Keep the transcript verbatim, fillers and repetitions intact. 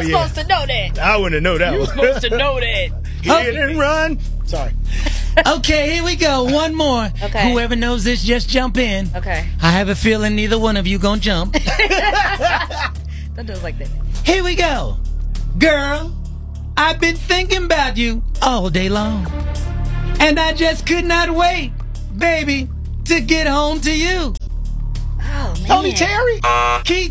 was yeah. supposed to know that. I wouldn't know that You were one. supposed to know that. Hit and run. Sorry. Okay, here we go. One more. Okay. Whoever knows this, just jump in. Okay. I have a feeling neither one of you gonna jump. Don't do it like that. Here we go. Girl, I've been thinking about you all day long. And I just could not wait, baby, to get home to you. Oh, man. Tony Terry? Keith